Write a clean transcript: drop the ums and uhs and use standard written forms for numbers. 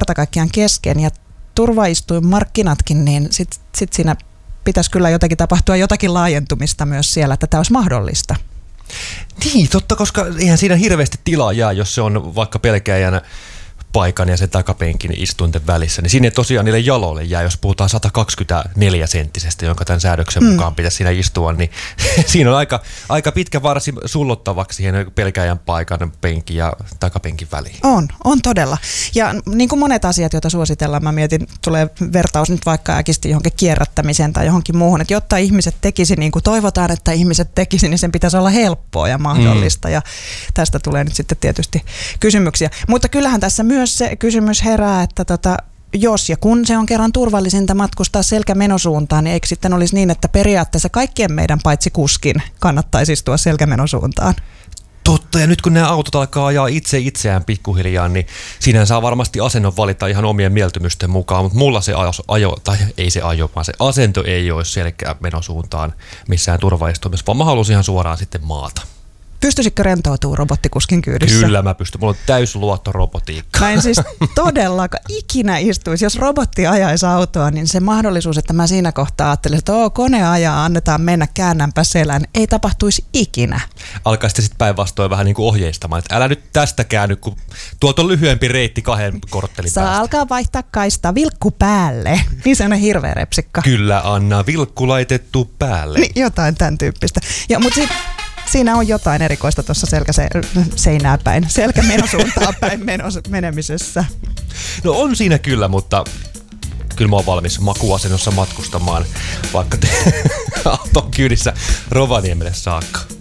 kerta kaikkiaan kesken ja turvaistuinmarkkinatkin, niin sit siinä pitäisi kyllä jotenkin tapahtua jotakin laajentumista myös siellä, että tämä olisi mahdollista. Niin, totta, koska eihän siinä hirveästi tilaa jää, jos se on vaikka pelkäjänä paikan ja sen takapenkin istuinten välissä, niin sinne tosiaan niille jaloille jää, jos puhutaan 124-senttisestä, jonka tämän säädöksen mukaan pitäisi siinä istua, niin siinä on aika pitkä varsi sullottavaksi siihen pelkäjän paikan penkin ja takapenkin väliin. On todella. Ja niin kuin monet asiat, joita suositellaan, mä mietin, tulee vertaus nyt vaikka äkisti johonkin kierrättämiseen tai johonkin muuhun, että jotta ihmiset tekisi niin kuin toivotaan, että ihmiset tekisi, niin sen pitäisi olla helppoa ja mahdollista, ja tästä tulee nyt sitten tietysti kysymyksiä. Mutta kyllähän tässä myös se kysymys herää, että jos ja kun se on kerran turvallisinta matkustaa selkämenosuuntaan, niin eikö sitten olisi niin, että periaatteessa kaikkien meidän paitsi kuskin kannattaisi istua selkämenosuuntaan? Totta, ja nyt kun nämä autot alkaa ajaa itseään pikkuhiljaa, niin siinä saa varmasti asennon valita ihan omien mieltymysten mukaan, mutta mulla se vaan se asento ei ole selkämenosuuntaan missään turvaistumassa, vaan mä haluaisin ihan suoraan sitten maata. Pystyisikö rentoutumaan robottikuskin kyydissä? Kyllä mä pystyn. Mulla on täysluotto robotiikkaan. Mä en siis todellakaan ikinä istuisi. Jos robotti ajaisi autoa, niin se mahdollisuus, että mä siinä kohtaa ajattelisin, että kone ajaa, annetaan mennä, käännänpä selän, ei tapahtuisi ikinä. Alkaisitte sitten päinvastoin vähän niin kuin ohjeistamaan, että älä nyt tästä käänny, kun tuolta on lyhyempi reitti 2 korttelin päästä. Saa alkaa vaihtaa kaistaa, vilkku päälle. Niin se on hirveä repsikka. Kyllä, Anna, vilkku laitettu päälle. Niin, jotain tämän tyyppistä. Mutta siinä on jotain erikoista tuossa selkäseinää päin, selkämenosuuntaan päin menemisessä. No on siinä kyllä, mutta kyllä mä oon valmis makuasennossa matkustamaan vaikka auton kyydissä Rovaniemelle saakka.